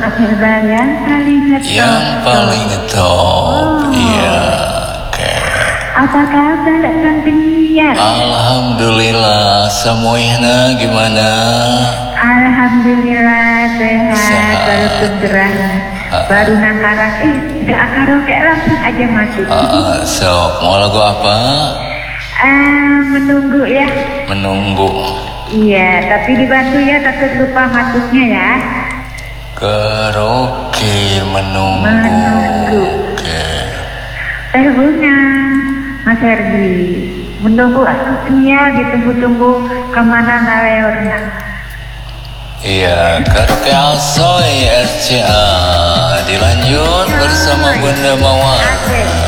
Herbal yang paling ngetop. Yang paling ngetop. Iya. Oke. Apa kabar Kang Penyiar? Alhamdulillah. Semuanya gimana? Alhamdulillah sehat. Baru segera. Baru nangkaran. Gak karaoke langsung aja masuk. Sok. Mau lagu apa? Menunggu ya. Menunggu. Iya, tapi dibantu ya, takut lupa masuknya ya. Karaoke menunggu. Oke. Bunga, Mas Herdi, menunggu aslinya ditunggu-tunggu kemana ngaleorna. Iya, karaoke Asoy RCA dilanjut bersama Bunda Mawar.